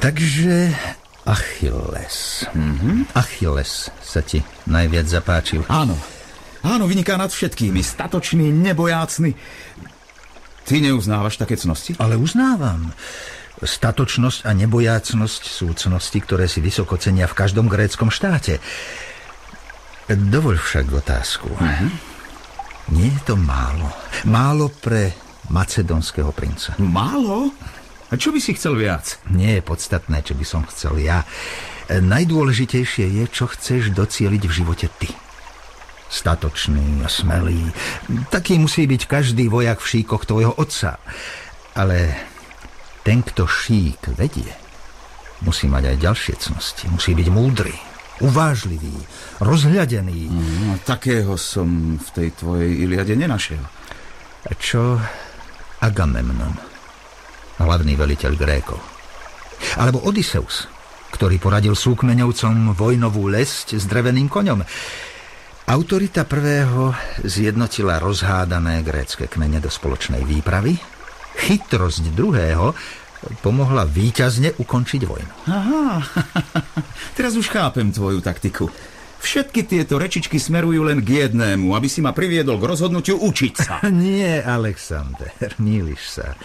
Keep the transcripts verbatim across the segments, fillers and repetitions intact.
Takže Achilles. Mm-hmm. Achilles sa ti najviac zapáčil. Áno. Áno, vyniká nad všetkými. Statočný, nebojácny. Ty neuznávaš také cnosti? Ale uznávam. Statočnosť a nebojácnosť sú cnosti, ktoré si vysoko cenia v každom gréckom štáte. Dovoľ však otázku. Mm-hmm. Nie je to málo. Málo pre macedónskeho princa. Málo? A čo by si chcel viac? Nie je podstatné, čo by som chcel ja. Najdôležitejšie je, čo chceš docieliť v živote ty. Statočný a smelý. Taký musí byť každý vojak v šíkoch tvojho otca. Ale ten, kto šík vedie, musí mať aj ďalšie cnosti. Musí byť múdry, uvážlivý, rozhľadený. No, takého som v tej tvojej Iliade nenašiel. A čo Agamemnon? Hlavný veliteľ Grékov. Alebo Odysseus, ktorý poradil súkmeňovcom vojnovú lesť s dreveným koňom. Autorita prvého zjednotila rozhádané grécke kmene do spoločnej výpravy. Chytrosť druhého pomohla víťazne ukončiť vojnu. Aha, teraz už chápem tvoju taktiku. Všetky tieto rečičky smerujú len k jednému, aby si ma priviedol k rozhodnutiu učiť sa. Nie, Alexander, mýliš sa.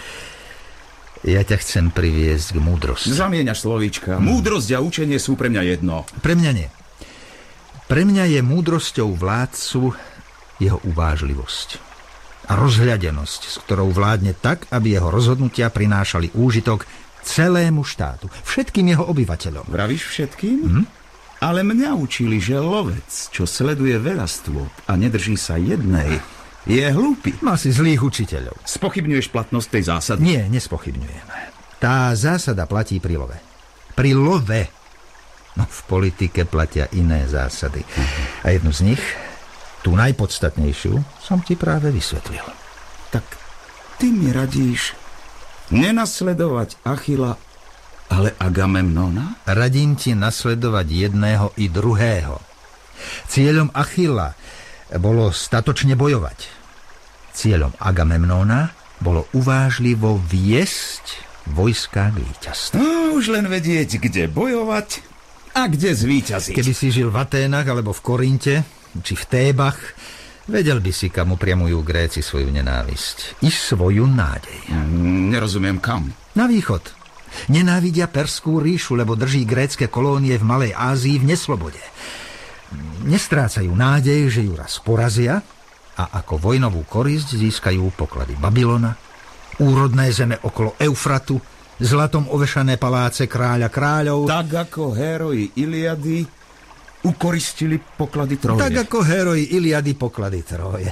Ja ťa chcem priviesť k múdrosti. Zamieňaš slovíčka. Múdrosť a učenie sú pre mňa jedno. Pre mňa nie. Pre mňa je múdrosťou vládcu jeho uvážlivosť a rozhľadenosť, s ktorou vládne tak, aby jeho rozhodnutia prinášali úžitok celému štátu, všetkým jeho obyvateľom. Vravíš všetkým? Hm? Ale mňa učili, že lovec, čo sleduje veľa stôp a nedrží sa jednej, je hlúpy. Má si zlých učiteľov. Spochybňuješ platnosť tej zásady? Nie, nespochybňujem. Tá zásada platí pri love. Pri love. No, v politike platia iné zásady. Uh-huh. A jednu z nich, tú najpodstatnejšiu, som ti práve vysvetlil. Tak ty mi radíš nenasledovať Achila, ale Agamemnona? Radím ti nasledovať jedného i druhého. Cieľom Achila bolo statočne bojovať. Cieľom Agamemnona bolo uvážlivo viesť vojská k víťazstvu. No, už len vedieť, kde bojovať a kde zvíťaziť. Keby si žil v Aténach alebo v Korinte, či v Tébach, vedel by si, kam upriamujú Gréci svoju nenávisť. I svoju nádej. Mm, nerozumiem kam. Na východ. Nenávidia Perskú ríšu, lebo drží grécke kolónie v Malej Ázii v neslobode. Nestrácajú nádej, že ju raz porazia a ako vojnovú korisť získajú poklady Babylona, úrodné zeme okolo Eufratu, zlatom ovešané paláce kráľa kráľov. Tak ako héroji Iliady ukoristili poklady Tróje. Tak ako héroji Iliady poklady Tróje.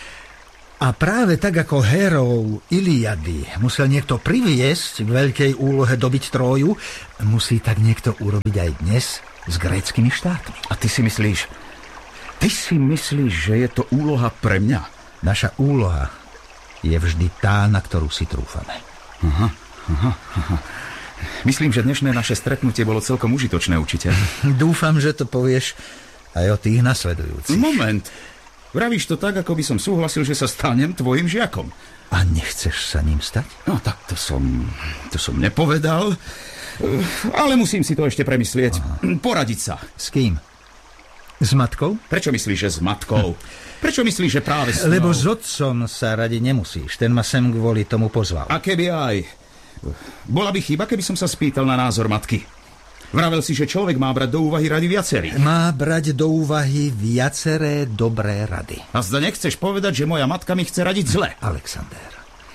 A práve tak ako hérov Iliady musel niekto priviesť k veľkej úlohe dobiť Tróju, musí tak niekto urobiť aj dnes s gréckymi štátmi. A ty si myslíš, ty si myslíš, že je to úloha pre mňa? Naša úloha je vždy tá, na ktorú si trúfame. Aha, aha, aha. Myslím, že dnešné naše stretnutie bolo celkom užitočné, učiteľ. Dúfam, že to povieš aj o tých nasledujúcich. Moment. Vravíš to tak, ako by som súhlasil, že sa stanem tvojim žiakom. A nechceš sa ním stať? No tak to som, to som nepovedal. Ale musím si to ešte premyslieť. Aha. Poradiť sa. S kým? S matkou? Prečo myslíš, že s matkou? Prečo myslíš, že práve s ňou? Lebo s otcom sa radiť nemusíš. Ten ma sem kvôli tomu pozval. A keby aj. Bola by chyba, keby som sa spýtal na názor matky. Vravel si, že človek má brať do úvahy rady viacerých. Má brať do úvahy viaceré dobré rady. A zda nechceš povedať, že moja matka mi chce radiť zle? Alexander,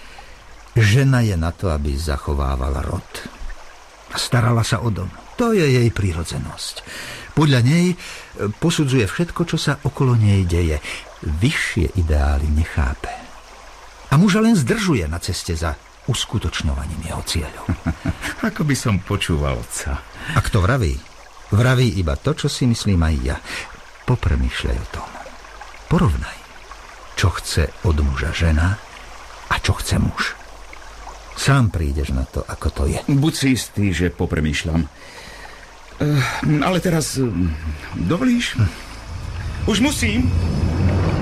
žena je na to, aby zachovávala rod. A starala sa o dom. To je jej prírodzenosť. Podľa nej posudzuje všetko, čo sa okolo nej deje. Vyššie ideály nechápe. A muža len zdržuje na ceste za uskutočňovaním jeho cieľov. Ako by som počúval otca. A kto vraví? Vraví iba to, čo si myslím aj ja. Popremýšľaj o tom. Porovnaj, čo chce od muža žena a čo chce muž. Sám prídeš na to, ako to je. Buď si istý, že popremýšľam. Uh, ale teraz uh, dovolíš? Hm. Už musím.